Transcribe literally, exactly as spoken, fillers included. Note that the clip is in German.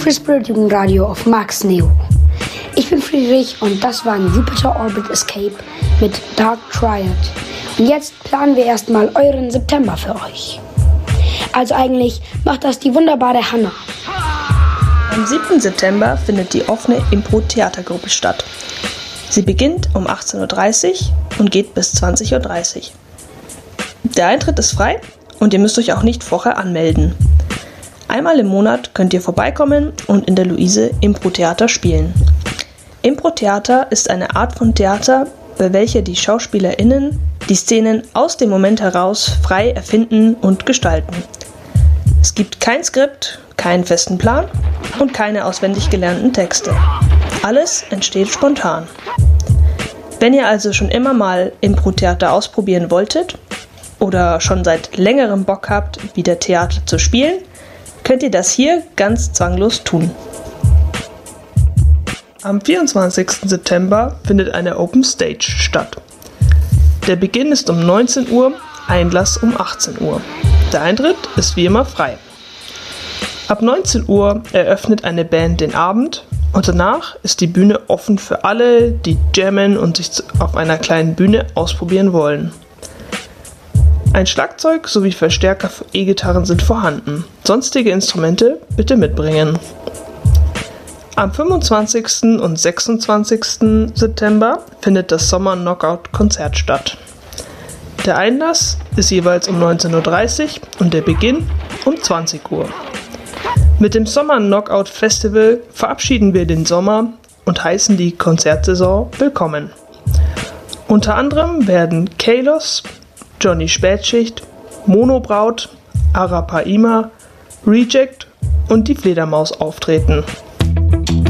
Free Spirit Jugendradio auf Max Neo. Ich bin Friedrich und das war ein Jupiter Orbit Escape mit Dark Triad. Und jetzt planen wir erstmal euren September für euch. Also eigentlich macht das die wunderbare Hannah. Am siebten September findet die offene Impro-Theatergruppe statt. Sie beginnt um achtzehn Uhr dreißig und geht bis zwanzig Uhr dreißig. Der Eintritt ist frei und ihr müsst euch auch nicht vorher anmelden. Einmal im Monat könnt ihr vorbeikommen und in der Luise Impro-Theater spielen. Impro-Theater ist eine Art von Theater, bei welcher die SchauspielerInnen die Szenen aus dem Moment heraus frei erfinden und gestalten. Es gibt kein Skript, keinen festen Plan und keine auswendig gelernten Texte. Alles entsteht spontan. Wenn ihr also schon immer mal Impro-Theater ausprobieren wolltet oder schon seit längerem Bock habt, wieder Theater zu spielen, könnt ihr das hier ganz zwanglos tun. Am vierundzwanzigsten September findet eine Open Stage statt. Der Beginn ist um neunzehn Uhr, Einlass um achtzehn Uhr. Der Eintritt ist wie immer frei. Ab neunzehn Uhr eröffnet eine Band den Abend und danach ist die Bühne offen für alle, die jammen und sich auf einer kleinen Bühne ausprobieren wollen. Ein Schlagzeug sowie Verstärker für E-Gitarren sind vorhanden. Sonstige Instrumente bitte mitbringen. Am fünfundzwanzigsten und sechsundzwanzigsten September findet das Sommer-Knockout-Konzert statt. Der Einlass ist jeweils um neunzehn Uhr dreißig und der Beginn um zwanzig Uhr. Mit dem Sommer-Knockout-Festival verabschieden wir den Sommer und heißen die Konzertsaison willkommen. Unter anderem werden Kalos, Johnny Spätschicht, Monobraut, Arapaima, Reject und die Fledermaus auftreten.